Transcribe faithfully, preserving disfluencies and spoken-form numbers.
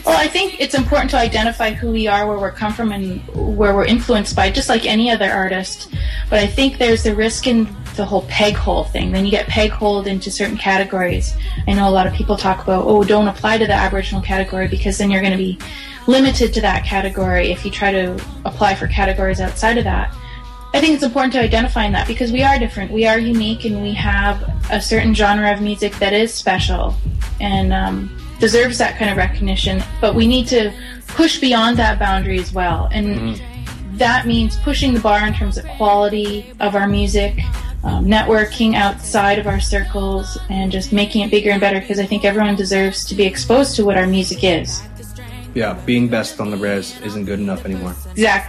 Well, I think it's important to identify who we are, where we're come from, and where we're influenced by, just like any other artist. But I think there's the risk in the whole peg hole thing. Then you get peg holed into certain categories. I know a lot of people talk about, oh, don't apply to the Aboriginal category because then you're going to be limited to that category if you try to apply for categories outside of that. I think it's important to identify that because we are different, we are unique, and we have a certain genre of music that is special and um, deserves that kind of recognition. But we need to push beyond that boundary as well. And mm-hmm. that means pushing the bar in terms of quality of our music, um, networking outside of our circles, and just making it bigger and better because I think everyone deserves to be exposed to what our music is. Yeah, being best on the res isn't good enough anymore. Exactly.